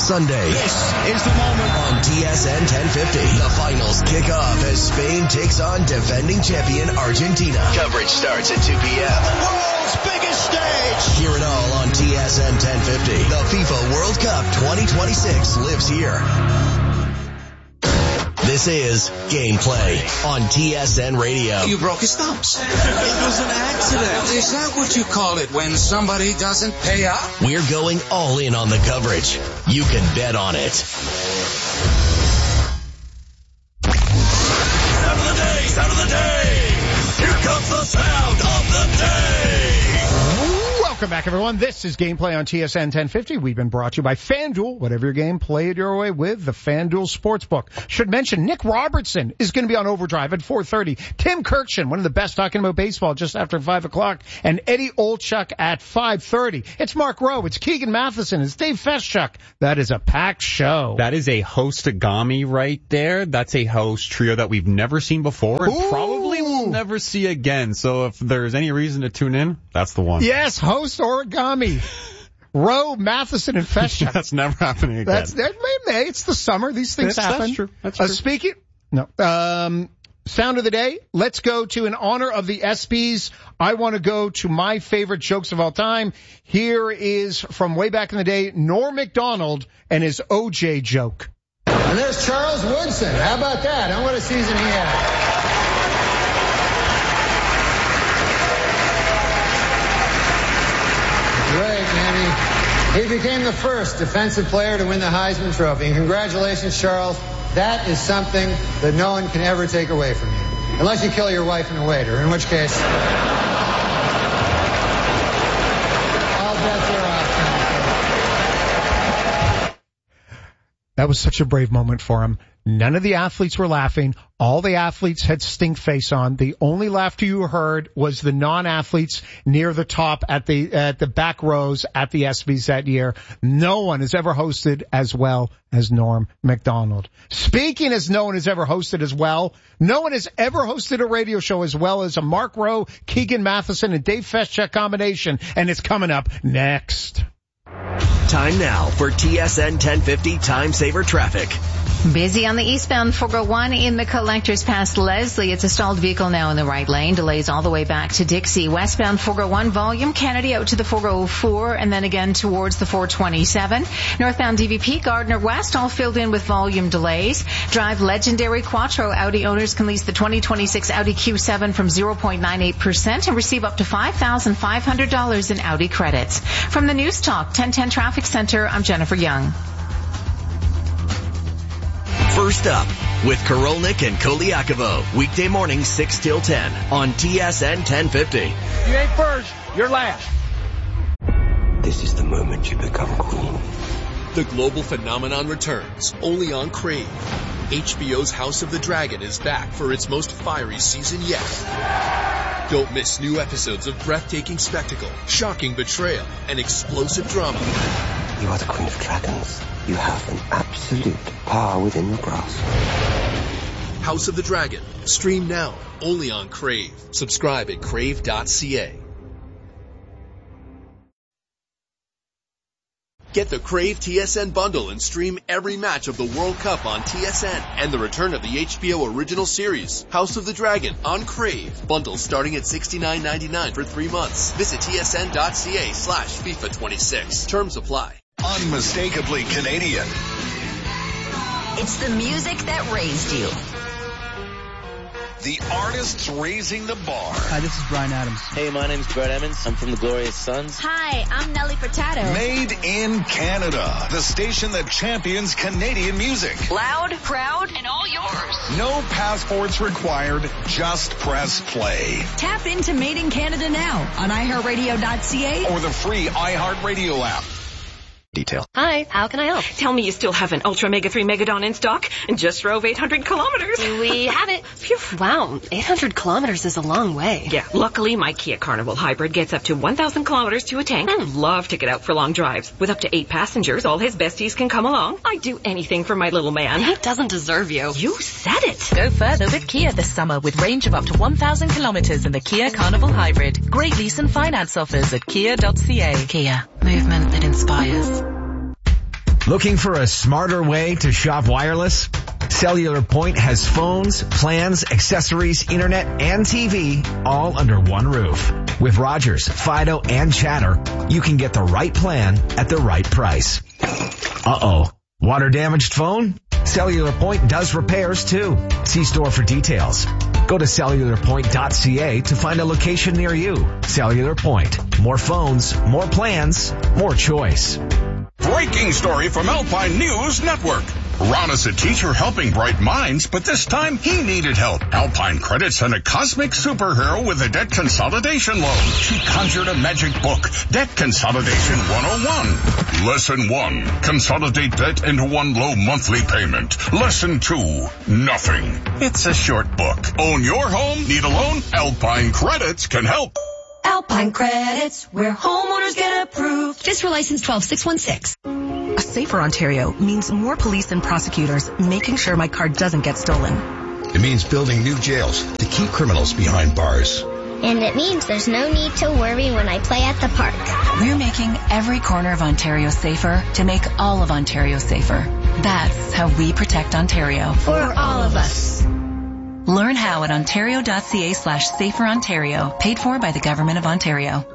Sunday. This is the moment on TSN 1050. The finals kick off as Spain takes on defending champion Argentina. Coverage starts at 2 p.m. The world's biggest stage. Hear it all on TSN 1050. The FIFA World Cup 2026 lives here. This is Gameplay on TSN Radio. You broke his thumbs. It was an accident. Is that what you call it when somebody doesn't pay up? We're going all in on the coverage. You can bet on it. Sound of the day! Sound of the day! Here comes the sound of the day! Welcome back, everyone. This is Gameplay on TSN 1050. We've been brought to you by FanDuel. Whatever your game, play it your way with the FanDuel Sportsbook. Should mention Nick Robertson is going to be on Overdrive at 4:30. Tim Kirkshin, one of the best talking about baseball, just after 5 o'clock. And Eddie Olchuk at 5:30. It's Mark Rowe. It's Keegan Matheson. It's Dave Feschuk. That is a packed show. That is a hostagami right there. That's a host trio that we've never seen before and probably will never see again. So if there's any reason to tune in, that's the one. Yes, host origami. Rowe, Matheson, and Feschuk. That's never happening again. It's the summer. These things happen. That's true. That's true. Sound of the day. Let's go to, in honor of the ESPYs, I want to go to my favorite jokes of all time. Here is, from way back in the day, Norm Macdonald and his OJ joke. And there's Charles Woodson. How about that? Huh? What a season he had. Great, man. He became the first defensive player to win the Heisman Trophy. And congratulations, Charles. That is something that no one can ever take away from you. Unless you kill your wife and a waiter, in which case all bets are off. That was such a brave moment for him. None of the athletes were laughing. All the athletes had stink face on. The only laughter you heard was the non-athletes near the top at the back rows at the ESPYs that year. No one has ever hosted as well as Norm Macdonald. Speaking as no one has ever hosted as well, no one has ever hosted a radio show as well as a Mark Rowe, Keegan Matheson, and Dave Feschuk combination. And it's coming up next. Time now for TSN 1050 Time Saver Traffic. Busy on the eastbound 401 in the collectors past Leslie. It's a stalled vehicle now in the right lane. Delays all the way back to Dixie. Westbound 401 volume Kennedy out to the 404 and then again towards the 427. Northbound DVP Gardner West all filled in with volume delays. Drive legendary Quattro. Audi owners can lease the 2026 Audi Q7 from 0.98% and receive up to $5,500 in Audi credits. From the News Talk 1010 Traffic Center, I'm Jennifer Young. First up, with Korolnik and Koliakovo, weekday mornings 6 till 10 on TSN 1050. You ain't first, you're last. This is the moment you become queen. The global phenomenon returns, only on Crave. HBO's House of the Dragon is back for its most fiery season yet. Don't miss new episodes of breathtaking spectacle, shocking betrayal, and explosive drama. You are the Queen of Dragons. You have an absolute power within your grasp. House of the Dragon. Stream now, only on Crave. Subscribe at crave.ca. Get the Crave TSN bundle and stream every match of the World Cup on TSN and the return of the HBO original series, House of the Dragon, on Crave. Bundle starting at $69.99 for 3 months. Visit tsn.ca/FIFA26. Terms apply. Unmistakably Canadian. It's the music that raised you. The artists raising the bar. Hi, this is Bryan Adams. Hey, my name's Brett Emmons. I'm from the Glorious Sons. Hi, I'm Nelly Furtado. Made in Canada. The station that champions Canadian music. Loud, proud, and all yours. No passports required. Just press play. Tap into Made in Canada now on iHeartRadio.ca or the free iHeartRadio app. Detail. Hi, how can I help? Tell me you still have an Ultra Mega 3 Megadon in stock and just drove 800 kilometers. We have it. Phew. Wow, 800 kilometers is a long way. Yeah, luckily my Kia Carnival Hybrid gets up to 1,000 kilometers to a tank. Love to get out for long drives. With up to 8 passengers, all his besties can come along. I'd do anything for my little man. He doesn't deserve you. You said it. Go further with Kia this summer with range of up to 1,000 kilometers in the Kia Carnival Hybrid. Great lease and finance offers at kia.ca. Kia, movement that inspires. Looking for a smarter way to shop wireless? Cellular Point has phones, plans, accessories, internet, and TV all under one roof. With Rogers, Fido, and Chatter, you can get the right plan at the right price. Uh-oh. Water damaged phone? Cellular Point does repairs too. See store for details. Go to cellularpoint.ca to find a location near you. Cellular Point. More phones, more plans, more choice. Breaking story from Alpine News Network. Ron is a teacher helping bright minds, but this time he needed help. Alpine Credit sent a cosmic superhero with a debt consolidation loan. She conjured a magic book, Debt Consolidation 101. Lesson 1, consolidate debt into one low monthly payment. Lesson 2, nothing. It's a short book. Own your home? Need a loan? Alpine Credits can help. Alpine Credits, where homeowners get approved. FSRA license 12616. A safer Ontario means more police and prosecutors making sure my car doesn't get stolen. It means building new jails to keep criminals behind bars. And it means there's no need to worry when I play at the park. We're making every corner of Ontario safer to make all of Ontario safer. That's how we protect Ontario. For all of us. Learn how at ontario.ca/saferontario, paid for by the Government of Ontario.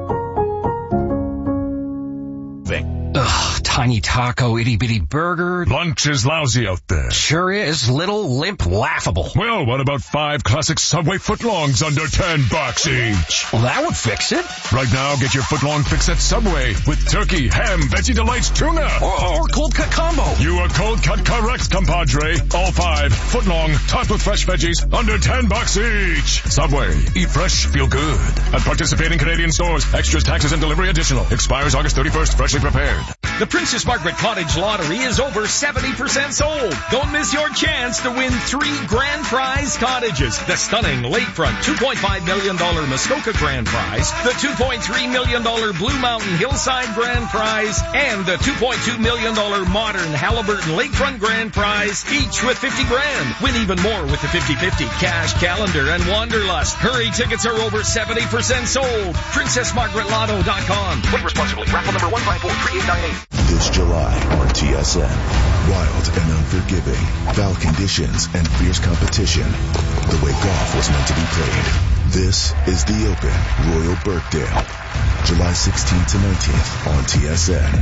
Ugh, tiny taco, itty-bitty burger. Lunch is lousy out there. Sure is. Little, limp, laughable. Well, what about 5 classic Subway footlongs under $10 each? Well, that would fix it. Right now, get your footlong fix at Subway with turkey, ham, Veggie Delights, tuna. Or cold cut combo. You are cold cut correct, compadre. All 5 footlong, topped with fresh veggies, under $10 each. Subway. Eat fresh, feel good. At participating Canadian stores. Extras, taxes, and delivery additional. Expires August 31st. Freshly prepared. The Princess Margaret Cottage Lottery is over 70% sold. Don't miss your chance to win 3 grand prize cottages. The stunning lakefront $2.5 million Muskoka grand prize, the $2.3 million Blue Mountain Hillside grand prize, and the $2.2 million modern Halliburton lakefront grand prize, each with 50 grand. Win even more with the 50/50 cash calendar and Wanderlust. Hurry, tickets are over 70% sold. PrincessMargaretLotto.com. Play responsibly. Raffle number 1543898. This July on TSN, wild and unforgiving, foul conditions and fierce competition, the way golf was meant to be played. This is the Open Royal Birkdale, July 16th to 19th on TSN.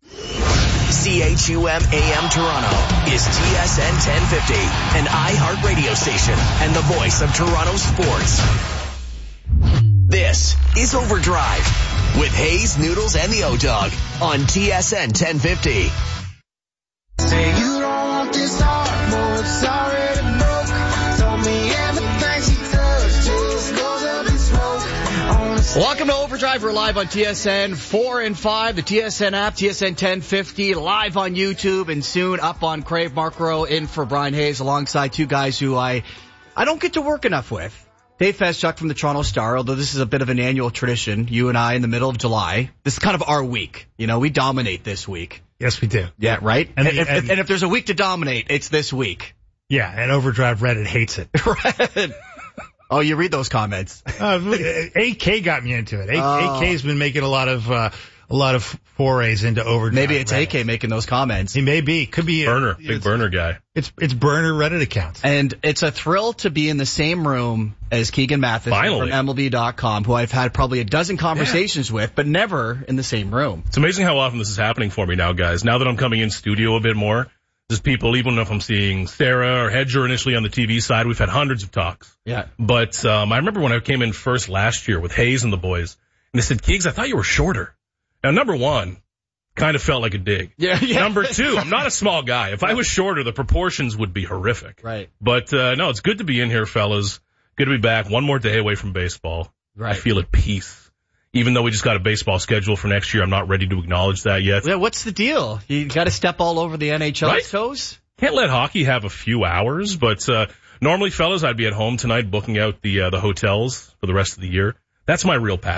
CHUM AM Toronto is TSN 1050, an iHeart radio station and the voice of Toronto sports. This is Overdrive with Hayes, Noodles, and the O-Dog on TSN 1050. Say you don't want this heart, boy, it's already broke. Told me everything she touched just goes up in smoke. Welcome to Overdrive. We're live on TSN 4 and 5, the TSN app, TSN 1050, live on YouTube, and soon up on Crave. Mark Rowe in for Brian Hayes alongside 2 guys who I don't get to work enough with. Dave Feschuk from the Toronto Star, although this is a bit of an annual tradition, you and I in the middle of July. This is kind of our week. You know, we dominate this week. Yes, we do. Yeah, right? And if there's a week to dominate, it's this week. Yeah, and Overdrive Reddit hates it. Right. Oh, you read those comments. AK got me into it. AK's been making a lot of forays into Overdrive. Maybe it's Reddit. AK making those comments. He may be. Could be. Big burner guy. It's burner Reddit accounts. And it's a thrill to be in the same room as Keegan Matheson from MLB.com, who I've had probably a dozen conversations with, but never in the same room. It's amazing how often this is happening for me now, guys. Now that I'm coming in studio a bit more, there's people, even if I'm seeing Sarah or Hedger initially on the TV side, we've had hundreds of talks. Yeah. But I remember when I came in first last year with Hayes and the boys, and they said, Keegs, I thought you were shorter. Now, number one, kind of felt like a dig. Yeah. Number 2, I'm not a small guy. If I was shorter, the proportions would be horrific. Right. But, no, it's good to be in here, fellas. Good to be back. One more day away from baseball. Right. I feel at peace. Even though we just got a baseball schedule for next year, I'm not ready to acknowledge that yet. Yeah, what's the deal? You got to step all over the NHL's toes? Can't let hockey have a few hours, but normally, fellas, I'd be at home tonight booking out the hotels for the rest of the year. That's my real passion.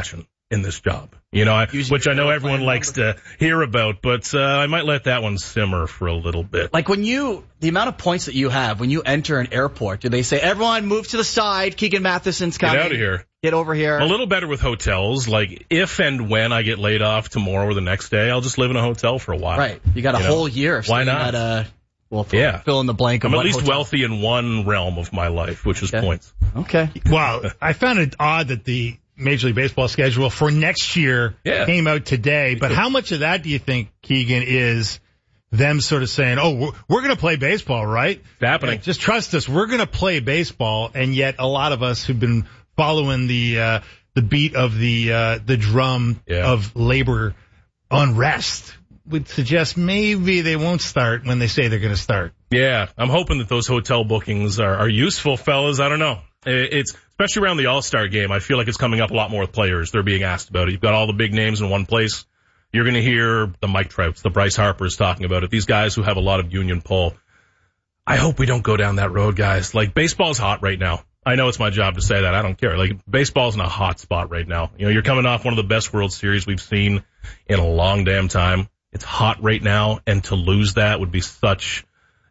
in this job. You know, which I know everyone likes to hear about, but I might let that one simmer for a little bit. Like the amount of points that you have when you enter an airport, do they say, everyone move to the side, Keegan Matheson's coming? Get out of here. Get over here. A little better with hotels. Like, if and when I get laid off tomorrow or the next day, I'll just live in a hotel for a while. Right. You got a whole year. Why not? Fill in the blank of I'm at least hotel. wealthy in one realm of my life, which is points. Okay. Well, I found it odd that the Major League Baseball schedule for next year came out today, but how much of that do you think, Keegan, is them sort of saying, oh, we're going to play baseball, right? It's happening. Just trust us. We're going to play baseball, and yet a lot of us who've been following the beat of the drum of labor unrest would suggest maybe they won't start when they say they're going to start. Yeah, I'm hoping that those hotel bookings are useful, fellas. I don't know. It's especially around the All-Star game. I feel like it's coming up a lot more with players. They're being asked about it. You've got all the big names in one place. You're going to hear the Mike Trouts, the Bryce Harpers talking about it. These guys who have a lot of union pull. I hope we don't go down that road, guys. Like, baseball's hot right now. I know it's my job to say that. I don't care. Like, baseball's in a hot spot right now. You know, you're coming off one of the best World Series we've seen in a long damn time. It's hot right now, and to lose that would be such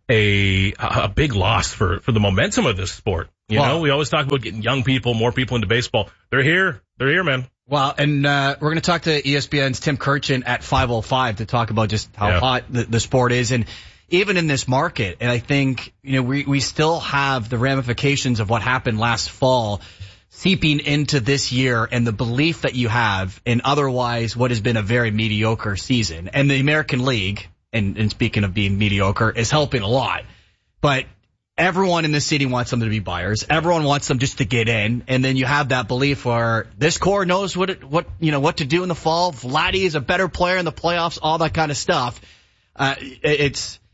a big loss for the momentum of this sport. You know, we always talk about getting young people, more people into baseball. They're here. They're here, man. Well, and we're going to talk to ESPN's Tim Kirchin at 5:05 to talk about just how hot the sport is. And even in this market, and I think, you know, we still have the ramifications of what happened last fall seeping into this year, and the belief that you have in otherwise what has been a very mediocre season. And the American League, and speaking of being mediocre, is helping a lot. But everyone in the city wants them to be buyers. Everyone wants them just to get in. And then you have that belief where this core knows what to do in the fall. Vladdy is a better player in the playoffs, all that kind of stuff. I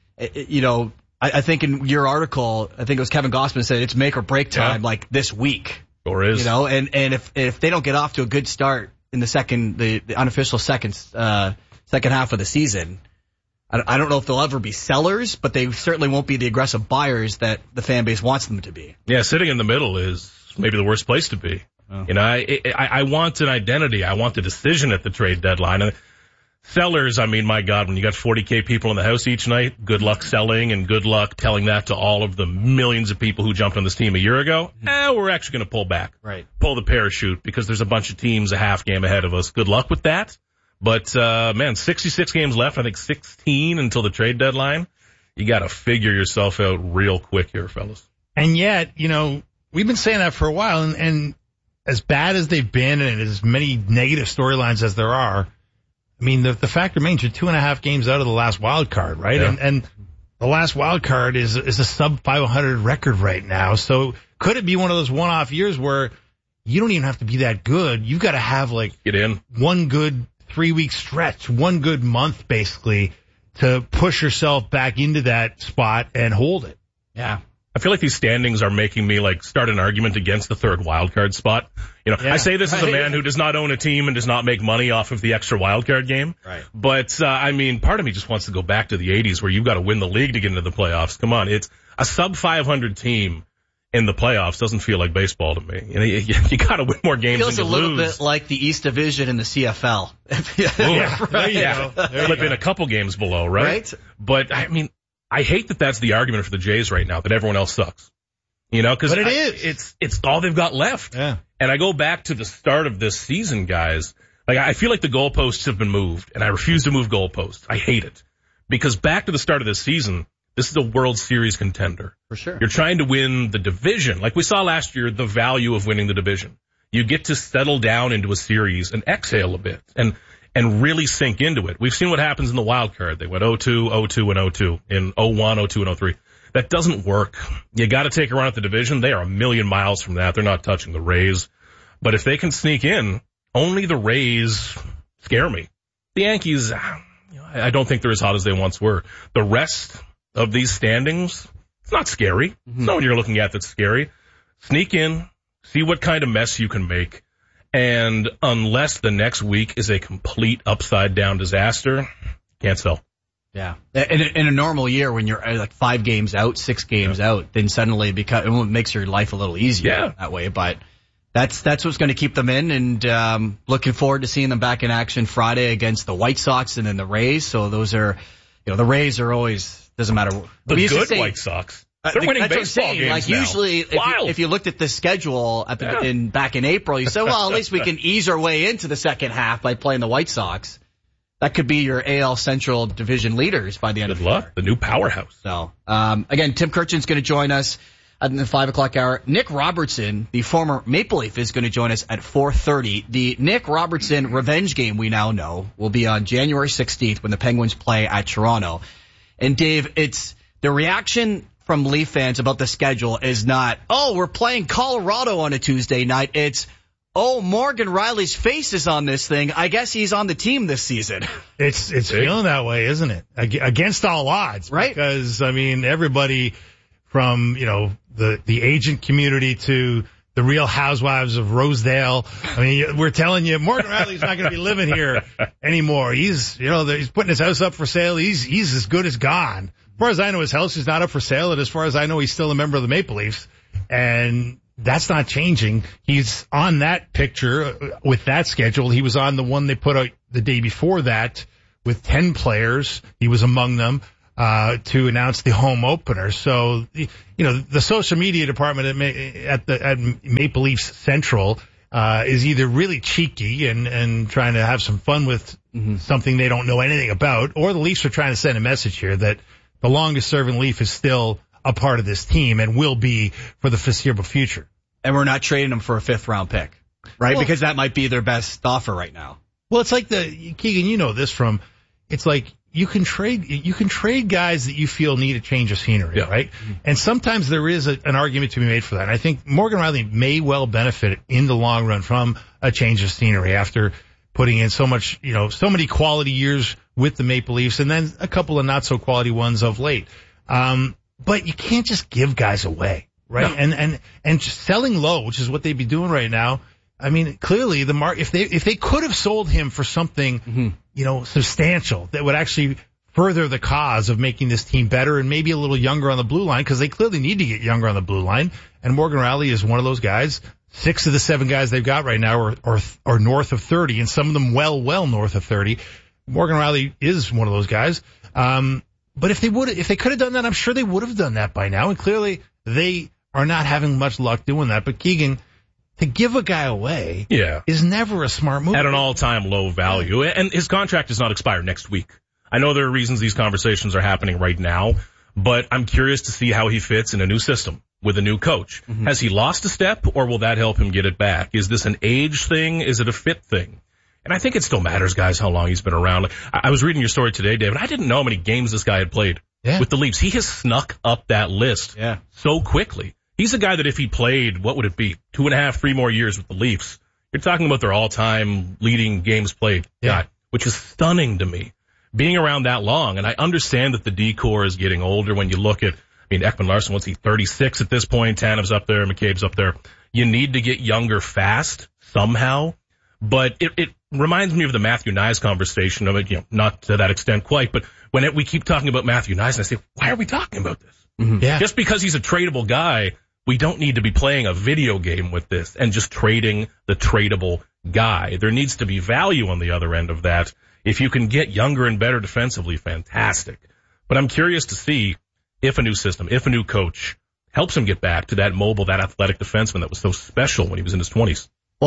think in your article, I think it was Kevin Gossman said it's make or break time, like this week. Or is. You know, and if they don't get off to a good start in the unofficial second half of the season, I don't know if they'll ever be sellers, but they certainly won't be the aggressive buyers that the fan base wants them to be. Yeah, sitting in the middle is maybe the worst place to be. Oh. You know, I want an identity. I want a decision at the trade deadline. And sellers, I mean, my God, when you got 40K people in the house each night, good luck selling and good luck telling that to all of the millions of people who jumped on this team a year ago. We're actually going to pull back. Right. Pull the parachute because there's a bunch of teams a half game ahead of us. Good luck with that. But, 66 games left, I think 16 until the trade deadline. You got to figure yourself out real quick here, fellas. And yet, you know, we've been saying that for a while, and as bad as they've been and as many negative storylines as there are, I mean, the fact remains you're 2.5 games out of the last wild card, right? Yeah. And the last wild card is a sub 500 record right now. So could it be one of those one-off years where you don't even have to be that good? You've got to have get in one good 3-week stretch, one good month basically to push yourself back into that spot and hold it. Yeah. I feel like these standings are making me start an argument against the third wildcard spot. You know, I say this as a man who does not own a team and does not make money off of the extra wildcard game. Right. But, I mean, part of me just wants to go back to the 80s where you've got to win the league to get into the playoffs. Come on. It's a sub 500 team in the playoffs doesn't feel like baseball to me. You know, you got to win more games than you lose. It feels a little bit like the East Division in the CFL. Flip in a couple games below, right? But, I mean, I hate that that's the argument for the Jays right now, that everyone else sucks. You know, because it's all they've got left. Yeah. And I go back to the start of this season, guys. I feel like the goalposts have been moved, and I refuse to move goalposts. I hate it. Because back to the start of this season, this is a World Series contender. For sure. You're trying to win the division. Like we saw last year, the value of winning the division. You get to settle down into a series and exhale a bit and really sink into it. We've seen what happens in the wild card. They went 0-2, 0-2, and 0-2 in 0-1, 0-2, and 0-3. That doesn't work. You got to take a run at the division. They are a million miles from that. They're not touching the Rays. But if they can sneak in, only the Rays scare me. The Yankees, I don't think they're as hot as they once were. The rest of these standings, it's not scary. It's not what you're looking at that's scary. Sneak in, see what kind of mess you can make. And unless the next week is a complete upside-down disaster, can't sell. Yeah. In a normal year, when you're 5 games out, 6 games out, then suddenly it makes your life a little easier that way. But That's what's going to keep them in, and looking forward to seeing them back in action Friday against the White Sox and then the Rays. So those are, the Rays are always, doesn't matter. The good White Sox. They're winning baseball games like now. Usually, if you looked at the schedule back in April, you said, well, at least we can ease our way into the second half by playing the White Sox. That could be your AL Central division leaders by the end of the year. The new powerhouse. So, again, Tim Kurchin's going to join us in the 5 o'clock hour. Nick Robertson, the former Maple Leaf, is going to join us at 4:30. The Nick Robertson revenge game, we now know, will be on January 16th when the Penguins play at Toronto. And Dave, it's the reaction from Leaf fans about the schedule is not, oh, we're playing Colorado on a Tuesday night. It's, oh, Morgan Riley's face is on this thing. I guess he's on the team this season. It's feeling that way, isn't it? Against all odds. Right. Because, everybody from, the agent community to the Real Housewives of Rosedale. We're telling you, Morgan Riley's not going to be living here anymore. He's putting his house up for sale. He's as good as gone. As far as I know, his house is not up for sale. And as far as I know, he's still a member of the Maple Leafs. And that's not changing. He's on that picture with that schedule. He was on the one they put out the day before that with 10 players. He was among them. To announce the home opener. So, the social media department at Maple Leafs Central, is either really cheeky and trying to have some fun with something they don't know anything about, or the Leafs are trying to send a message here that the longest serving Leaf is still a part of this team and will be for the foreseeable future. And we're not trading them for a 5th round pick, right? Because that might be their best offer right now. Well, it's like Keegan, it's like, you can trade guys that you feel need a change of scenery, right? And sometimes there is an argument to be made for that. And I think Morgan Riley may well benefit in the long run from a change of scenery after putting in so many quality years with the Maple Leafs and then a couple of not so quality ones of late. But you can't just give guys away, right? No. And just selling low, which is what they'd be doing right now. Clearly if they could have sold him for something, substantial that would actually further the cause of making this team better and maybe a little younger on the blue line, because they clearly need to get younger on the blue line. And Morgan Riley is one of those guys. 6 of the 7 guys they've got right now are north of 30, and some of them well north of 30. Morgan Riley is one of those guys. But if they could have done that, I'm sure they would have done that by now. And clearly they are not having much luck doing that. But Keegan, to give a guy away is never a smart move. At an all-time low value. And his contract does not expire next week. I know there are reasons these conversations are happening right now, but I'm curious to see how he fits in a new system with a new coach. Has he lost a step, or will that help him get it back? Is this an age thing? Is it a fit thing? And I think it still matters, guys, how long he's been around. I was reading your story today, David. I didn't know how many games this guy had played with the Leafs. He has snuck up that list so quickly. He's a guy that if he played, what would it be, 2.5, 3 more years with the Leafs, you're talking about their all-time leading games played guy, which is stunning to me. Being around that long, and I understand that the D-core is getting older when you look at, Ekman-Larsson, what's he, 36 at this point, Tanev's up there, McCabe's up there. You need to get younger fast somehow, but it reminds me of the Matthew Knies conversation of it, not to that extent quite, but when we keep talking about Matthew Knies, and I say, why are we talking about this? Just because he's a tradable guy, we don't need to be playing a video game with this and just trading the tradable guy. There needs to be value on the other end of that. If you can get younger and better defensively, fantastic. But I'm curious to see if a new system, if a new coach helps him get back to that mobile, that athletic defenseman that was so special when he was in his 20s. Well,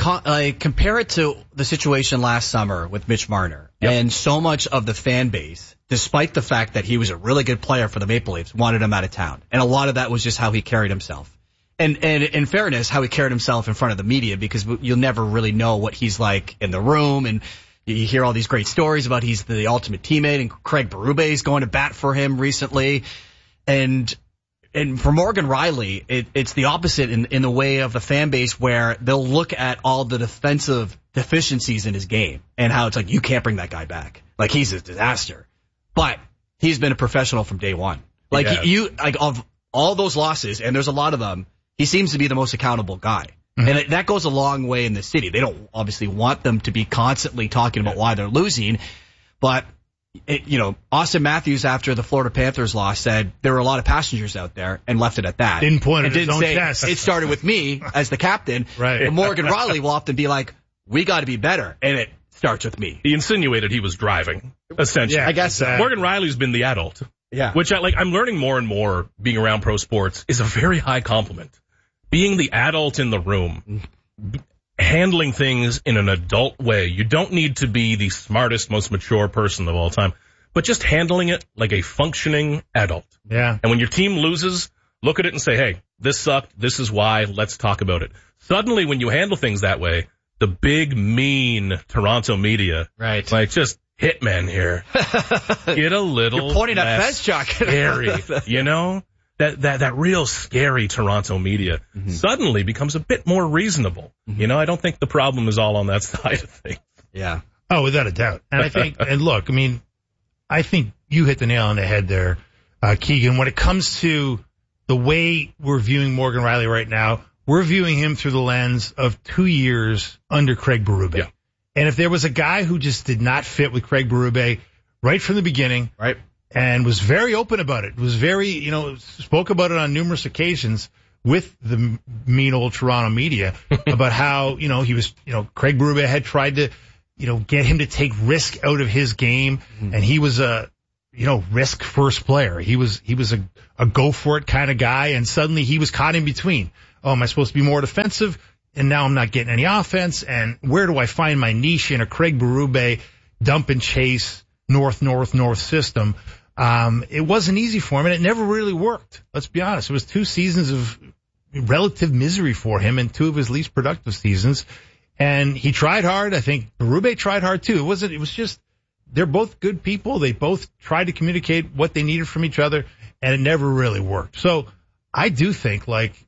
I compare it to the situation last summer with Mitch Marner. And so much of the fan base, despite the fact that he was a really good player for the Maple Leafs, wanted him out of town. And a lot of that was just how he carried himself. And in fairness, how he carried himself in front of the media, because you'll never really know what he's like in the room. And you hear all these great stories about he's the ultimate teammate, and Craig Berube is going to bat for him recently. And for Morgan Riley, it's the opposite in the way of the fan base, where they'll look at all the defensive deficiencies in his game and how it's like, you can't bring that guy back. Like, he's a disaster. But he's been a professional from day one. Like, of all those losses, and there's a lot of them, he seems to be the most accountable guy. And that goes a long way in the city. They don't obviously want them to be constantly talking about why they're losing, but Austin Matthews after the Florida Panthers loss said there were a lot of passengers out there and left it at that. Didn't point at his own chest. It started with me as the captain. Right. And Morgan Riley will often be like, we got to be better. And it starts with me. He insinuated he was driving, essentially. Yeah, I guess so. Morgan Riley's been the adult. Yeah. Which I'm learning more and more being around pro sports is a very high compliment. Being the adult in the room, handling things in an adult way. You don't need to be the smartest, most mature person of all time, but just handling it like a functioning adult. Yeah. And when your team loses, look at it and say, hey, this sucked. This is why. Let's talk about it. Suddenly, when you handle things that way, the big, mean Toronto media, right? Just hitmen here. Get a little You're pointing at less Fezchuk. scary, That real scary Toronto media suddenly becomes a bit more reasonable. I don't think the problem is all on that side of things. Yeah. Oh, without a doubt. And I think, and look, I think you hit the nail on the head there, Keegan. When it comes to the way we're viewing Morgan Riley right now, we're viewing him through the lens of 2 years under Craig Berube. Yeah. And if there was a guy who just did not fit with Craig Berube right from the beginning, right, and was very open about it, was very, spoke about it on numerous occasions with the mean old Toronto media about how, he was, Craig Berube had tried to, get him to take risk out of his game. And he was a, risk first player. He was a go for it kind of guy. And suddenly he was caught in between. Oh, am I supposed to be more defensive? And now I'm not getting any offense. And where do I find my niche in a Craig Berube dump and chase north system? It wasn't easy for him, and it never really worked. Let's be honest. It was 2 seasons of relative misery for him and 2 of his least productive seasons. And he tried hard. I think Berube tried hard too. It was just, they're both good people. They both tried to communicate what they needed from each other, and it never really worked. So I do think,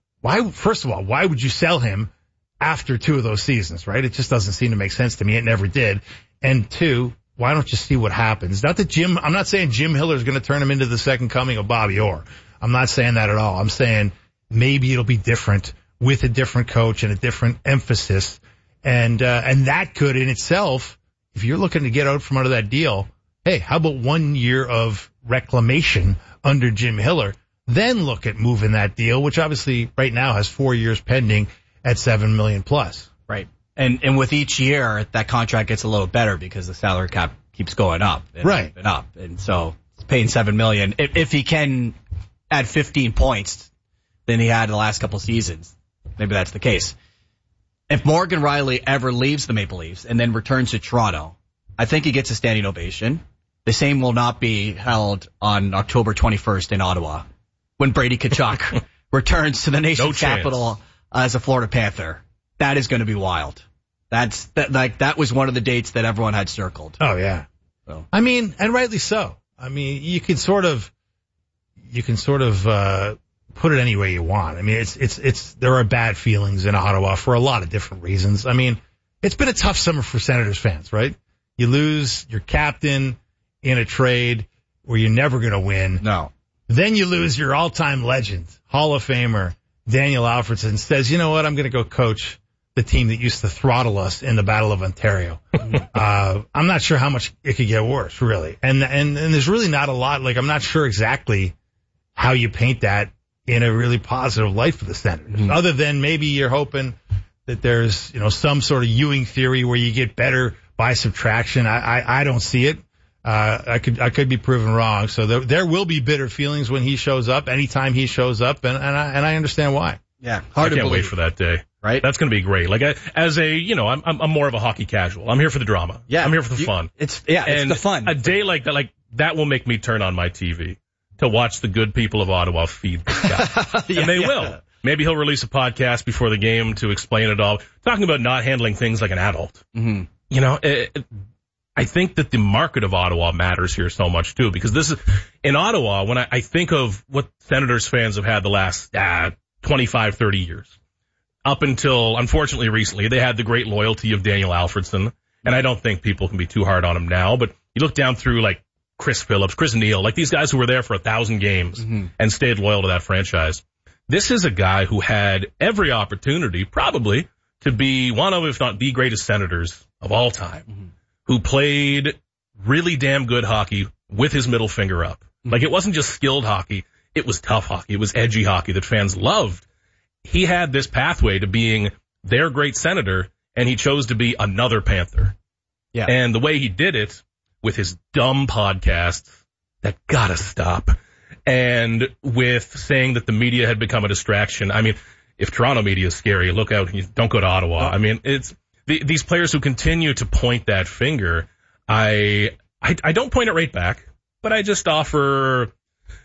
first of all, why would you sell him after 2 of those seasons, right? It just doesn't seem to make sense to me. It never did. And 2, why don't you see what happens? I'm not saying Jim Hiller is going to turn him into the second coming of Bobby Orr. I'm not saying that at all. I'm saying maybe it'll be different with a different coach and a different emphasis. And that could in itself, if you're looking to get out from under that deal, hey, how about 1 year of reclamation under Jim Hiller? Then look at moving that deal, which obviously right now has 4 years pending at $7 million plus. Right. And with each year, that contract gets a little better because the salary cap keeps going up. Right. And up. And so it's paying $7 million. If he can add 15 points than he had in the last couple seasons, maybe that's the case. If Morgan Riley ever leaves the Maple Leafs and then returns to Toronto, I think he gets a standing ovation. The same will not be held on October 21st in Ottawa when Brady Tkachuk returns to the nation's capital as a Florida Panther. That is going to be wild. That was one of the dates that everyone had circled. Oh yeah. So. And rightly so. You can sort of put it any way you want. There are bad feelings in Ottawa for a lot of different reasons. It's been a tough summer for Senators fans, right? You lose your captain in a trade where you're never going to win. No. Then you lose your all-time legend, Hall of Famer, Daniel Alfredson, says, you know what, I'm going to go coach the team that used to throttle us in the Battle of Ontario. I'm not sure how much it could get worse, really. And there's really not a lot, I'm not sure exactly how you paint that in a really positive light for the Senators. Other than maybe you're hoping that there's, some sort of Ewing theory where you get better by subtraction. I don't see it. I could be proven wrong. So there will be bitter feelings when he shows up, anytime he shows up, and I understand why. Yeah. I can't wait for that day. Right? That's going to be great. I'm more of a hockey casual. I'm here for the drama. Yeah. I'm here for the fun. It's the fun. A day like that will make me turn on my TV to watch the good people of Ottawa feed this guy. And they will. Maybe he'll release a podcast before the game to explain it all. Talking about not handling things like an adult. Mm-hmm. I think that the market of Ottawa matters here so much too, because this is in Ottawa. When I think of what Senators fans have had the last 25, 30 years, up until unfortunately recently, they had the great loyalty of Daniel Alfredson, and I don't think people can be too hard on him now. But you look down through Chris Phillips, Chris Neal, these guys who were there for 1,000 games and stayed loyal to that franchise. This is a guy who had every opportunity, probably, to be one of, if not the greatest Senators of all time, who played really damn good hockey with his middle finger up. Like, it wasn't just skilled hockey. It was tough hockey. It was edgy hockey that fans loved. He had this pathway to being their great senator, and he chose to be another Panther. Yeah. And the way he did it with his dumb podcasts that gotta stop, and with saying that the media had become a distraction. I mean, if Toronto media is scary, look out. Don't go to Ottawa. I mean, it's these players who continue to point that finger. I don't point it right back, but I just offer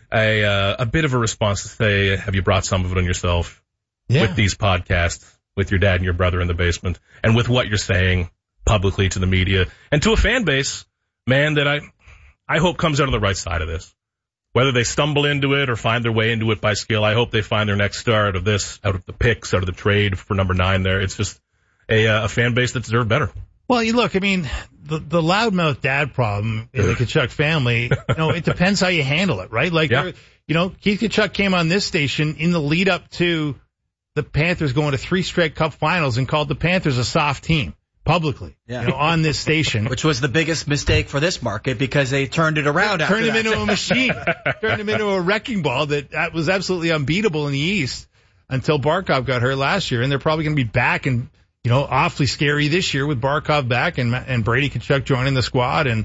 a bit of a response to say, have you brought some of it on yourself with these podcasts, with your dad and your brother in the basement, and with what you're saying publicly to the media and to a fan base, man, that I hope comes out on the right side of this. Whether they stumble into it or find their way into it by skill, I hope they find their next star out of this, out of the picks, out of the trade for number 9 there. It's just a fan base that deserved better. Well, you look, I mean, the loudmouth dad problem in the Tkachuk family, it depends how you handle it, right? Like, Keith Tkachuk came on this station in the lead up to the Panthers going to 3 straight Cup finals and called the Panthers a soft team publicly, on this station. Which was the biggest mistake for this market because they turned it around after Turned him into a machine. Turned him into a wrecking ball that was absolutely unbeatable in the East until Barkov got hurt last year. And they're probably going to be back and, awfully scary this year with Barkov back and Brady Tkachuk joining the squad and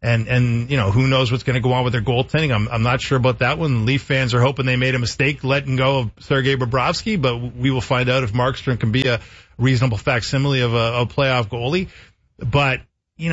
who knows what's going to go on with their goaltending. I'm not sure about that one. Leaf fans are hoping they made a mistake letting go of Sergei Bobrovsky, but we will find out if Markstrom can be a reasonable facsimile of a playoff goalie. But,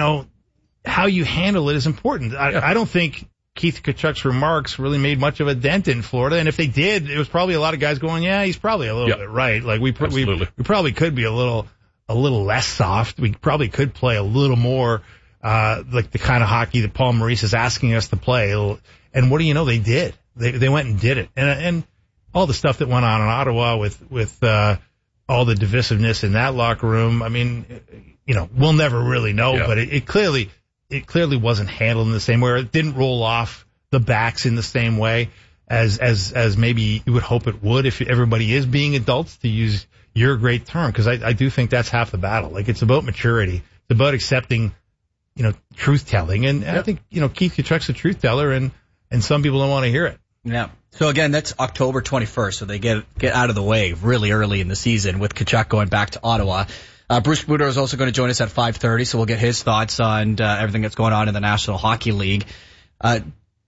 how you handle it is important. I don't think Keith Tkachuk's remarks really made much of a dent in Florida. And if they did, it was probably a lot of guys going, yeah, he's probably a little bit right. Like we probably could be a little less soft. We probably could play a little more like the kind of hockey that Paul Maurice is asking us to play. And what do you know? They did. They went and did it. And all the stuff that went on in Ottawa with all the divisiveness in that locker room. I mean, we'll never really know, but it clearly wasn't handled in the same way. It didn't roll off the backs in the same way as maybe you would hope it would if everybody is being adults, to use your great term. Cause I do think that's half the battle. Like, it's about maturity. It's about accepting, truth telling. And I think, Keith Tkachuk's a truth teller and some people don't want to hear it. Yeah. So again, that's October 21st. So they get out of the way really early in the season with Tkachuk going back to Ottawa. Bruce Boudreau is also going to join us at 5:30, so we'll get his thoughts on everything that's going on in the National Hockey League. The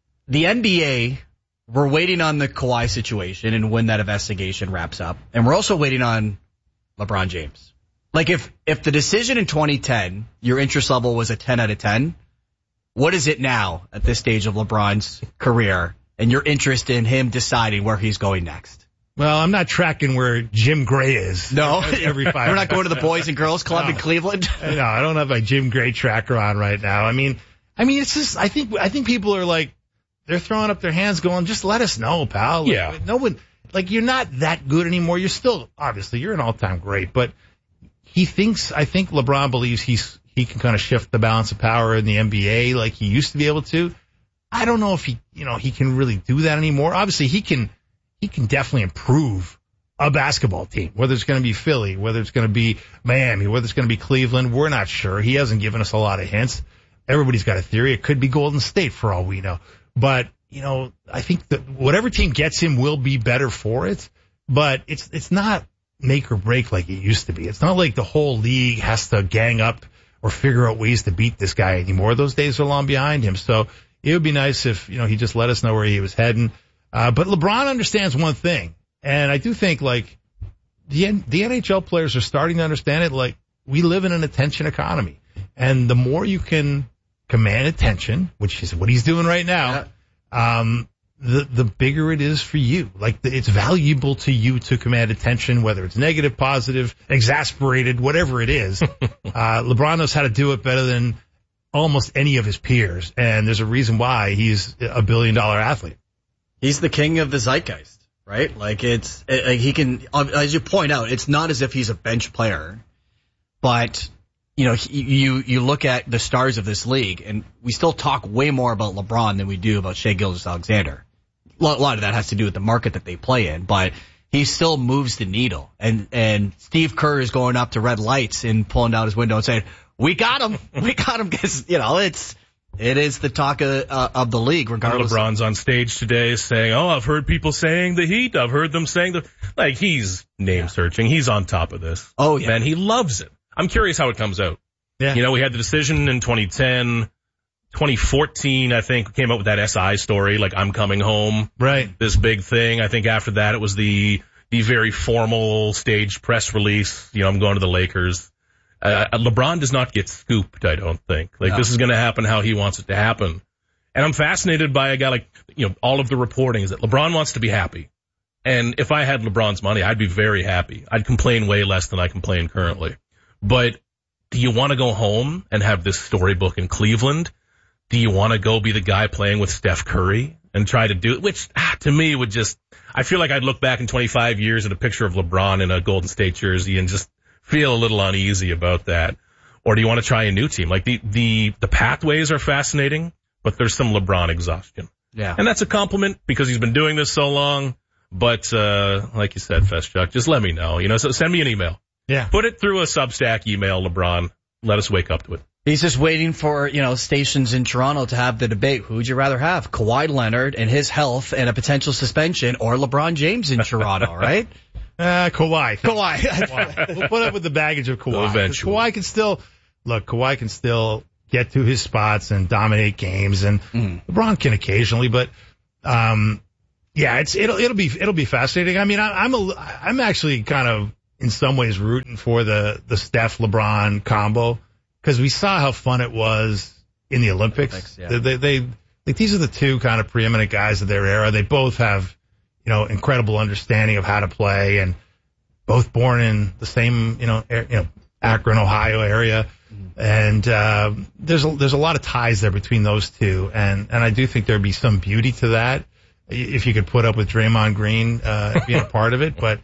NBA, we're waiting on the Kawhi situation and when that investigation wraps up, and we're also waiting on LeBron James. Like, if the decision in 2010, your interest level was a 10 out of 10, what is it now at this stage of LeBron's career and your interest in him deciding where he's going next? Well, I'm not tracking where Jim Gray is. No, every 5 We're not going to the Boys and Girls Club in Cleveland. No, I don't have my Jim Gray tracker on right now. I mean, it's just, I think people are like, they're throwing up their hands going, just let us know, pal. Like, no one, like, you're not that good anymore. You're still, obviously, you're an all-time great, but I think LeBron believes he can kind of shift the balance of power in the NBA like he used to be able to. I don't know if he can really do that anymore. Obviously, he can definitely improve a basketball team, whether it's going to be Philly, whether it's going to be Miami, whether it's going to be Cleveland. We're not sure. He hasn't given us a lot of hints. Everybody's got a theory. It could be Golden State for all we know. But, I think that whatever team gets him will be better for it. But it's not make or break like it used to be. It's not like the whole league has to gang up or figure out ways to beat this guy anymore. Those days are long behind him. So it would be nice if, he just let us know where he was heading. But LeBron understands one thing, and I do think, like, the NHL players are starting to understand it. Like, we live in an attention economy, and the more you can command attention, which is what he's doing right now, the bigger it is for you. Like, it's valuable to you to command attention, whether it's negative, positive, exasperated, whatever it is. LeBron knows how to do it better than almost any of his peers, and there's a reason why he's a $1 billion athlete. He's the king of the zeitgeist, right? Like, he can, as you point out, it's not as if he's a bench player, but, you look at the stars of this league, and we still talk way more about LeBron than we do about Shai Gilgeous-Alexander. A lot of that has to do with the market that they play in, but he still moves the needle. And Steve Kerr is going up to red lights and pulling down his window and saying, we got him, because, It is the talk of the league, regardless. LeBron's on stage today saying, I've heard people saying the Heat. I've heard them saying like, he's name searching. He's on top of this. Oh, yeah. And he loves it. I'm curious how it comes out. Yeah. You know, we had the decision in 2010, 2014, I think, came up with that SI story, like, I'm coming home. Right. This big thing. I think after that, it was the very formal stage press release. You know, I'm going to the Lakers. LeBron does not get scooped, I don't think. Like, this is going to happen how he wants it to happen. And I'm fascinated by a guy like, you know, all of the reporting is that LeBron wants to be happy. And if I had LeBron's money, I'd be very happy. I'd complain way less than I complain currently. But do you want to go home and have this storybook in Cleveland? Do you want to go be the guy playing with Steph Curry and try to do it? Which, to me, would just, I feel like I'd look back in 25 years at a picture of LeBron in a Golden State jersey and just feel a little uneasy about that. Or do you want to try a new team? Like, the pathways are fascinating, but there's some LeBron exhaustion. Yeah. And that's a compliment because he's been doing this so long. But, like you said, Feschuk, just let me know. You know, so send me an email. Yeah. Put it through a Substack email, LeBron. Let us wake up to it. He's just waiting for, you know, stations in Toronto to have the debate. Who would you rather have? Kawhi Leonard and his health and a potential suspension, or LeBron James in Toronto, right? Kawhi. We'll put up with the baggage of Kawhi. Eventually. Kawhi can still get to his spots and dominate games, and LeBron can occasionally, but, it'll be fascinating. I mean, I'm actually kind of in some ways rooting for the Steph LeBron combo, because we saw how fun it was in the Olympics. They these are the two kind of preeminent guys of their era. They both have, you know, incredible understanding of how to play, and both born in the same, Akron, Ohio area. And, there's a lot of ties there between those two. And I do think there'd be some beauty to that if you could put up with Draymond Green, being a part of it. But,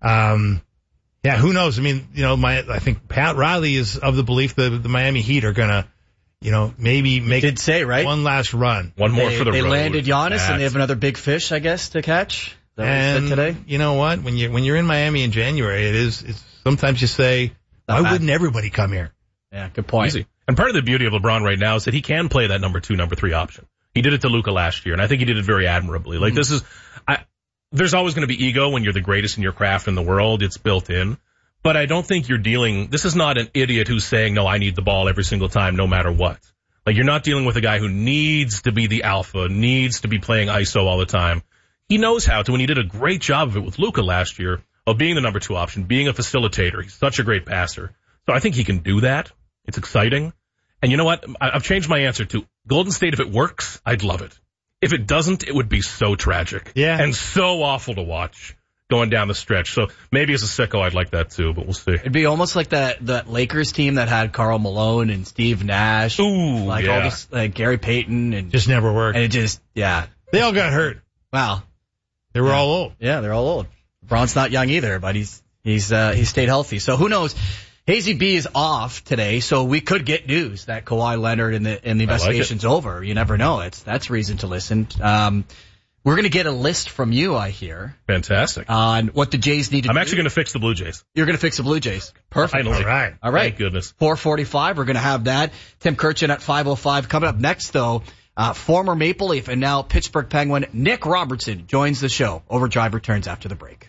who knows? I mean, I think Pat Riley is of the belief that the Miami Heat are gonna, maybe make one last run. One more for the road. They landed Giannis, and they have another big fish, I guess, to catch. And today, you know what? When you're in Miami in January, it's sometimes you say, why wouldn't everybody come here? Yeah, good point. Easy. And part of the beauty of LeBron right now is that he can play that number 2, number 3 option. He did it to Luka last year, and I think he did it very admirably. Like, there's always going to be ego when you're the greatest in your craft in the world. It's built in. But I don't think this is not an idiot who's saying, no, I need the ball every single time, no matter what. Like, you're not dealing with a guy who needs to be the alpha, needs to be playing ISO all the time. He knows how to, and he did a great job of it with Luka last year, of being the number 2 option, being a facilitator. He's such a great passer. So I think he can do that. It's exciting. And you know what? I've changed my answer to Golden State. If it works, I'd love it. If it doesn't, it would be so tragic. Yeah. And so awful to watch going down the stretch. So maybe as a sicko, I'd like that too, but we'll see. It'd be almost like that Lakers team that had Karl Malone and Steve Nash. Ooh, all this, like Gary Payton, and just never worked. And it just, they all got hurt. Wow. They were all old. Yeah, they're all old. LeBron's not young either, but he's stayed healthy. So who knows? Hazy B is off today, so we could get news that Kawhi Leonard and the investigation's over. You never know. That's reason to listen. We're going to get a list from you, I hear. Fantastic. On what the Jays need to do. I'm actually going to fix the Blue Jays. You're going to fix the Blue Jays. Perfect. Finally. All right. Thank goodness. 4:45, we're going to have that. Tim Kirchin at 5:05. Coming up next, though, former Maple Leaf and now Pittsburgh Penguin Nick Robertson joins the show. Overdrive returns after the break.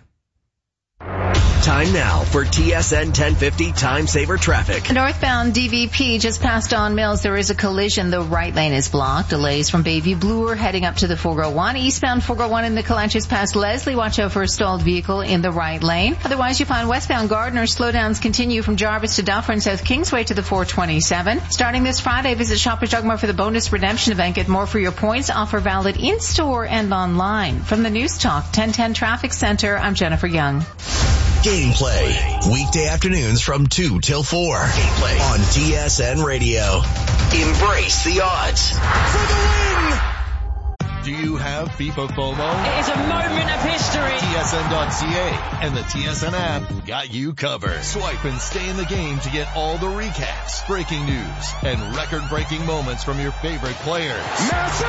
Time now for TSN 1050 Time Saver Traffic. Northbound DVP just past Don Mills. There is a collision. The right lane is blocked. Delays from Bayview Bloor heading up to the 401. Eastbound 401 in the Comanches past Leslie. Watch out for a stalled vehicle in the right lane. Otherwise, you find westbound Gardner. Slowdowns continue from Jarvis to Duffer and South Kingsway to the 427. Starting this Friday, visit Shoppers Drug Mart for the bonus redemption event. Get more for your points. Offer valid in-store and online. From the News Talk 1010 Traffic Center, I'm Jennifer Young. Gameplay, weekday afternoons from 2 till 4. Gameplay on TSN Radio. Embrace the odds. For the win! Do you have FIFA FOMO? It is a moment of history. TSN.ca and the TSN app got you covered. Swipe and stay in the game to get all the recaps, breaking news, and record-breaking moments from your favorite players. Messi!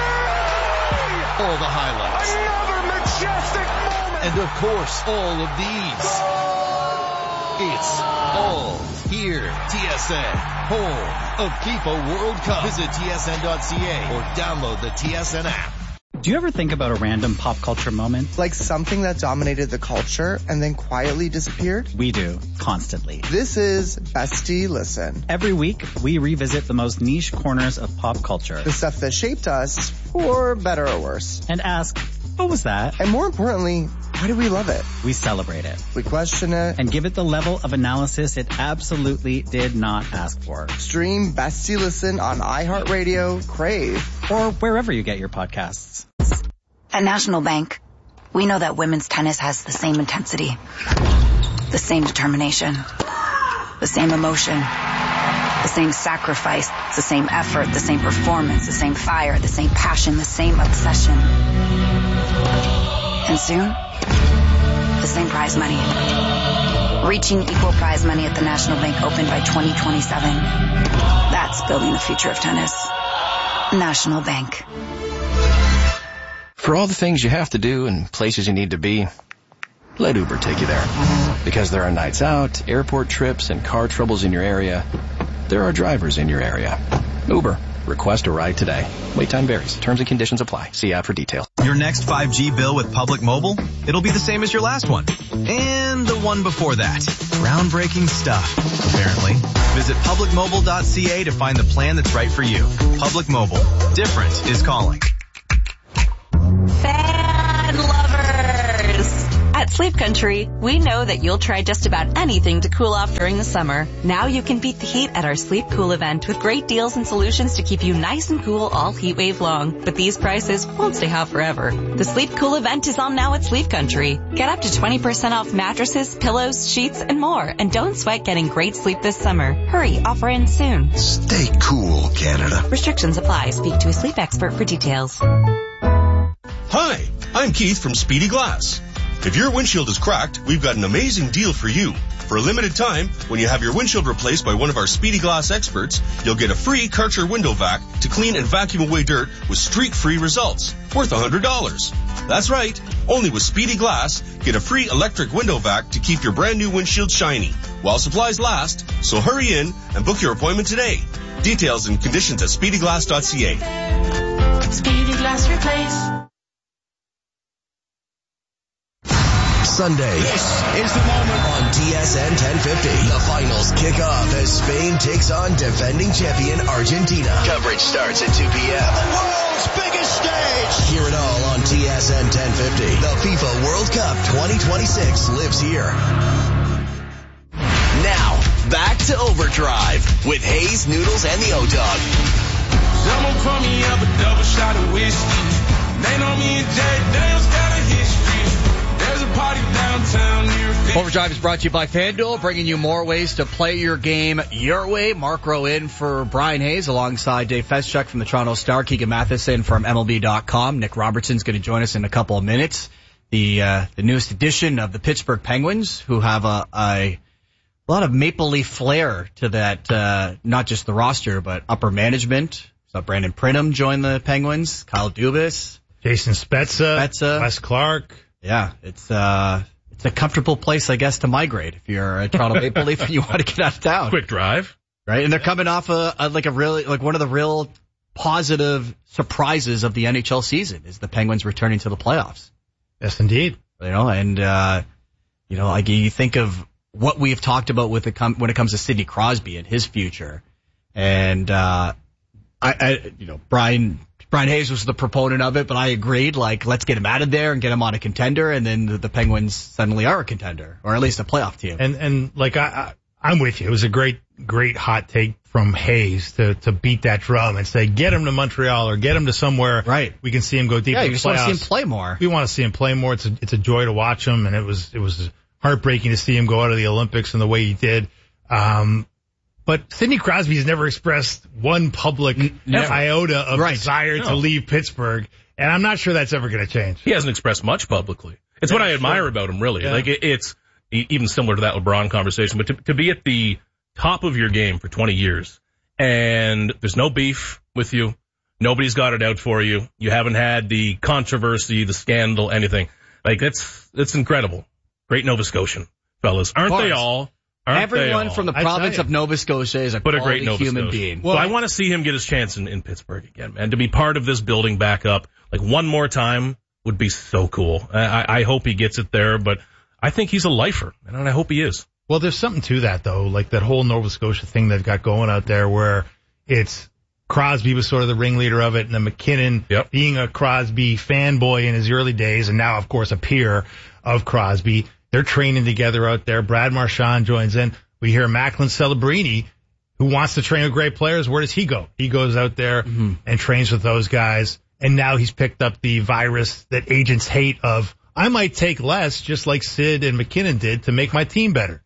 All the highlights. Another majestic moment! And of course, all of these. It's all here. TSN, home of FIFA World Cup. Visit tsn.ca or download the TSN app. Do you ever think about a random pop culture moment? Like something that dominated the culture and then quietly disappeared? We do, constantly. This is Bestie Listen. Every week, we revisit the most niche corners of pop culture. The stuff that shaped us, for better or worse. And ask, what was that? And more importantly, why do we love it? We celebrate it. We question it. And give it the level of analysis it absolutely did not ask for. Stream Bestie Listen on iHeartRadio, Crave, or wherever you get your podcasts. At National Bank, we know that women's tennis has the same intensity, the same determination, the same emotion, the same sacrifice, the same effort, the same performance, the same fire, the same passion, the same obsession. And soon, the same prize money. Reaching equal prize money at the National Bank Open by 2027. That's building the future of tennis. National Bank. For all the things you have to do and places you need to be, let Uber take you there. Because there are nights out, airport trips, and car troubles in your area, there are drivers in your area. Uber. Request a ride today. Wait time varies. Terms and conditions apply. See app for details. Your next 5G bill with Public Mobile? It'll be the same as your last one. And the one before that. Groundbreaking stuff, apparently. Visit publicmobile.ca to find the plan that's right for you. Public Mobile. Different is calling. Fan lovers! At Sleep Country, we know that you'll try just about anything to cool off during the summer. Now you can beat the heat at our Sleep Cool event with great deals and solutions to keep you nice and cool all heat wave long. But these prices won't stay hot forever. The Sleep Cool event is on now at Sleep Country. Get up to 20% off mattresses, pillows, sheets, and more. And don't sweat getting great sleep this summer. Hurry, offer ends soon. Stay cool, Canada. Restrictions apply. Speak to a sleep expert for details. Hi, I'm Keith from Speedy Glass. If your windshield is cracked, we've got an amazing deal for you. For a limited time, when you have your windshield replaced by one of our Speedy Glass experts, you'll get a free Karcher window vac to clean and vacuum away dirt with streak-free results, worth $100. That's right, only with Speedy Glass, get a free electric window vac to keep your brand new windshield shiny, while supplies last, so hurry in and book your appointment today. Details and conditions at speedyglass.ca. Speedy Glass Replace. Sunday. This is the moment on TSN 1050. The finals kick off as Spain takes on defending champion Argentina. Coverage starts at 2 p.m. The world's biggest stage. Hear it all on TSN 1050. The FIFA World Cup 2026 lives here. Now, back to Overdrive with Hayes, Noodles, and the O-Dog. Someone call me up a double shot of whiskey. They know me and Jay Daniels got a history. There's a party downtown near Overdrive is brought to you by FanDuel, bringing you more ways to play your game your way. Mark Rowe in for Brian Hayes alongside Dave Feschuk from the Toronto Star, Keegan Matheson from MLB.com. Nick Robertson's going to join us in a couple of minutes. The newest edition of the Pittsburgh Penguins, who have a lot of Maple Leaf flair to that, not just the roster, but upper management. So Brandon Pridham joined the Penguins, Kyle Dubas, Jason Spezza, Wes Clark. Yeah, it's a comfortable place, I guess, to migrate if you're a Toronto Maple Leaf and you want to get out of town. Quick drive. Right? And they're coming off one of the real positive surprises of the NHL season is the Penguins returning to the playoffs. Yes, indeed. You know, and, like you think of what we've talked about when it comes to Sidney Crosby and his future. And, Brian Hayes was the proponent of it, but I agreed, let's get him out of there and get him on a contender, and then the Penguins suddenly are a contender, or at least a playoff team. And I'm with you. It was a great hot take from Hayes to beat that drum and say, get him to Montreal or get him to somewhere we can see him go deep in the playoffs. Yeah, you just want to see him play more. We want to see him play more. It's a joy to watch him, and it was heartbreaking to see him go out of the Olympics in the way he did. But Sidney Crosby has never expressed one public iota of desire to leave Pittsburgh, and I'm not sure that's ever going to change. He hasn't expressed much publicly. It's what I admire about him, really. Yeah. It's even similar to that LeBron conversation, but to be at the top of your game for 20 years, and there's no beef with you, nobody's got it out for you, you haven't had the controversy, the scandal, anything. That's incredible. Great Nova Scotian fellas. Aren't they all? Everyone from the province of Nova Scotia is a great human being. Well, I want to see him get his chance in Pittsburgh again, man. To be part of this building back up, like one more time, would be so cool. I hope he gets it there, but I think he's a lifer, and I hope he is. Well, there's something to that, though, like that whole Nova Scotia thing they've got going out there where it's Crosby was sort of the ringleader of it, and then McKinnon being a Crosby fanboy in his early days, and now, of course, a peer of Crosby. They're training together out there. Brad Marchand joins in. We hear Macklin Celebrini, who wants to train with great players. Where does he go? He goes out there and trains with those guys, and now he's picked up the virus that agents hate of, I might take less, just like Sid and McKinnon did, to make my team better.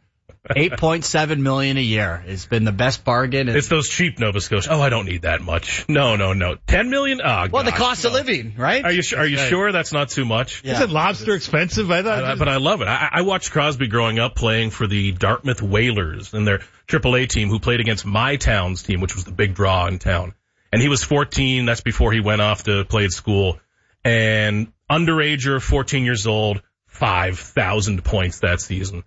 $8.7 million a year. It's been the best bargain. It's those cheap Nova Scotia. Oh, I don't need that much. No. $10 million? Oh, well, the cost of living, right? Are you sure that's not too much? Yeah. Isn't lobster expensive? I thought. But I love it. I watched Crosby growing up playing for the Dartmouth Whalers and their AAA team, who played against my town's team, which was the big draw in town. And he was 14. That's before he went off to play at school. And underager, 14 years old, 5,000 points that season.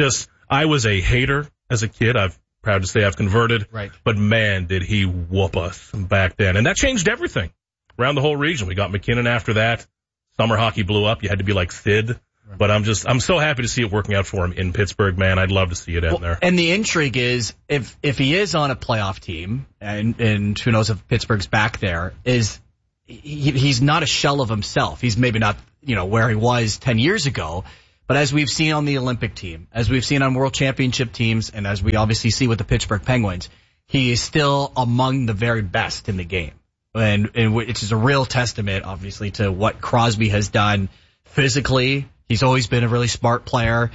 I was a hater as a kid. I'm proud to say I've converted. Right. But man, did he whoop us back then. And that changed everything around the whole region. We got McKinnon after that. Summer hockey blew up. You had to be like Sid. Right. But I'm so happy to see it working out for him in Pittsburgh, man. I'd love to see it in there. And the intrigue is if he is on a playoff team, and who knows if Pittsburgh's back there, is he's not a shell of himself. He's maybe not, where he was 10 years ago. But as we've seen on the Olympic team, as we've seen on World Championship teams, and as we obviously see with the Pittsburgh Penguins, he is still among the very best in the game. And which is a real testament, obviously, to what Crosby has done physically. He's always been a really smart player.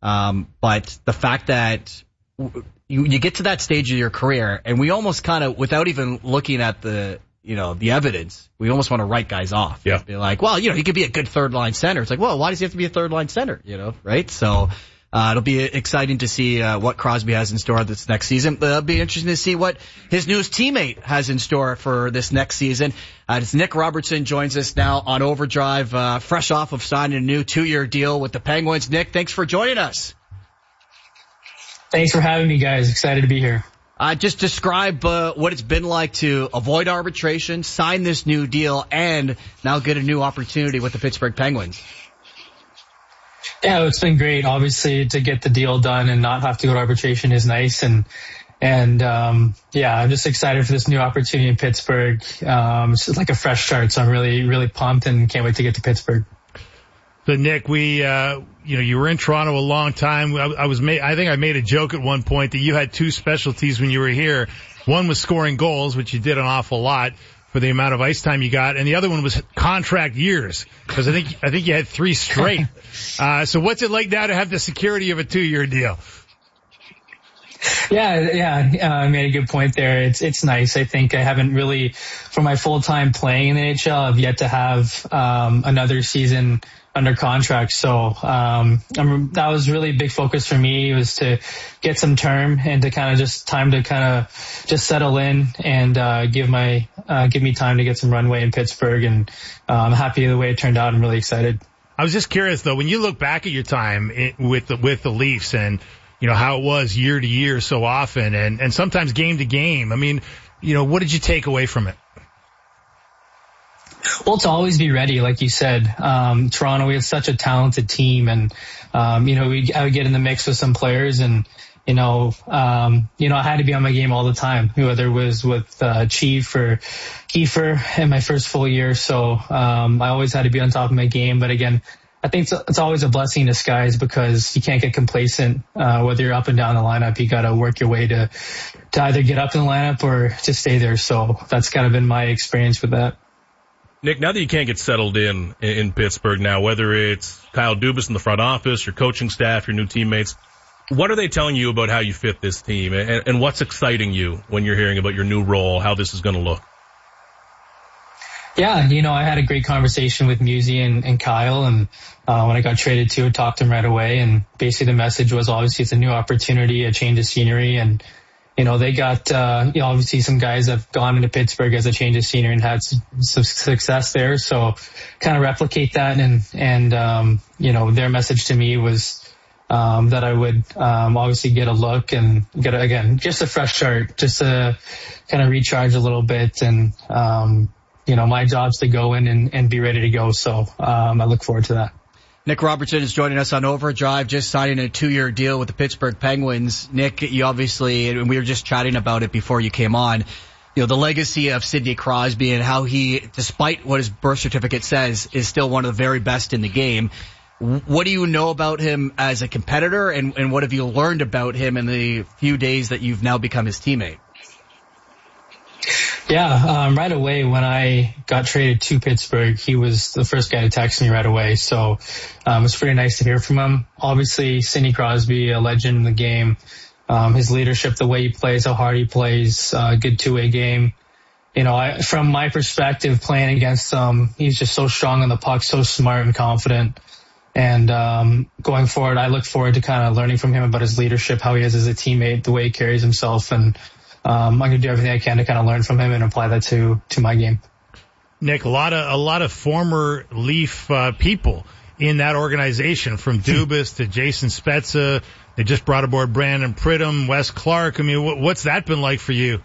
But the fact that you get to that stage of your career, and we almost kind of, without even looking at the evidence, we almost want to write guys off. Yeah. Be like, well, he could be a good third line center. It's like, well, why does he have to be a third line center? Right? So, it'll be exciting to see, what Crosby has in store this next season. It'll be interesting to see what his newest teammate has in store for this next season. It's Nick Robertson joins us now on Overdrive, fresh off of signing a new 2-year deal with the Penguins. Nick, thanks for joining us. Thanks for having me, guys. Excited to be here. Just describe what it's been like to avoid arbitration, sign this new deal, and now get a new opportunity with the Pittsburgh Penguins. Yeah, it's been great. Obviously, to get the deal done and not have to go to arbitration is nice. And I'm just excited for this new opportunity in Pittsburgh. It's like a fresh start, so I'm really, really pumped and can't wait to get to Pittsburgh. So Nick, you were in Toronto a long time. I think I made a joke at one point that you had two specialties when you were here. One was scoring goals, which you did an awful lot for the amount of ice time you got, and the other one was contract years, because I think you had 3 straight. So what's it like now to have the security of a 2-year deal? I made a good point there. It's nice. I think I haven't really, for my full time playing in the NHL, I've yet to have another season under contract. So that was really a big focus for me, was to get some term and to kind of just settle in and give me time to get some runway in Pittsburgh. And I'm happy the way it turned out. I'm really excited. I was just curious though, when you look back at your time with the Leafs and how it was year to year so often and sometimes game to game, I mean, what did you take away from it? Well, to always be ready, like you said. Toronto, we had such a talented team, and I would get in the mix with some players, and I had to be on my game all the time, whether it was with Chief or Kiefer in my first full year. So I always had to be on top of my game. But again, I think it's always a blessing in disguise, because you can't get complacent. Whether you're up and down the lineup, you got to work your way to either get up in the lineup or to stay there. So that's kind of been my experience with that. Nick, now that you can't get settled in Pittsburgh now, whether it's Kyle Dubas in the front office, your coaching staff, your new teammates, what are they telling you about how you fit this team, and what's exciting you when you're hearing about your new role, how this is going to look? Yeah, I had a great conversation with Musi and Kyle, and when I got traded to, I talked to him right away, and basically the message was, obviously it's a new opportunity, a change of scenery, and they got, obviously some guys have gone into Pittsburgh as a change of scenery and had some success there. So kind of replicate that. And their message to me was, that I would obviously get a look and get, again, just a fresh start, just to kind of recharge a little bit. And, my job's to go in and be ready to go. So I look forward to that. Nick Robertson is joining us on Overdrive, just signing a 2-year deal with the Pittsburgh Penguins. Nick, you obviously, and we were just chatting about it before you came on, the legacy of Sidney Crosby and how he, despite what his birth certificate says, is still one of the very best in the game. What do you know about him as a competitor, and what have you learned about him in the few days that you've now become his teammate? Yeah, right away when I got traded to Pittsburgh, he was the first guy to text me right away. So it was pretty nice to hear from him. Obviously, Sidney Crosby, a legend in the game. His leadership, the way he plays, how hard he plays, good two-way game. From my perspective, playing against him, he's just so strong on the puck, so smart and confident. And going forward, I look forward to kind of learning from him about his leadership, how he is as a teammate, the way he carries himself, and I'm going to do everything I can to kind of learn from him and apply that to my game. Nick, a lot of former Leaf people in that organization, from Dubas to Jason Spezza. They just brought aboard Brandon Pridham, Wes Clark. I mean, what's that been like for you?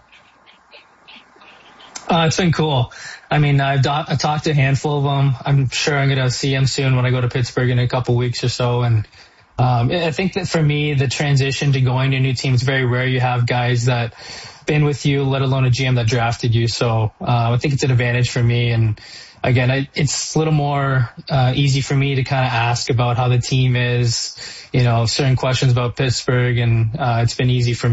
It's been cool. I mean, I've talked to a handful of them. I'm sure I'm going to see them soon when I go to Pittsburgh in a couple weeks or so. And I think that for me, the transition to going to a new team, it's very rare you have guys that been with you, let alone a GM that drafted you. So I think it's an advantage for me. And again, it's a little more easy for me to kind of ask about how the team is, certain questions about Pittsburgh. And it's been easy for me.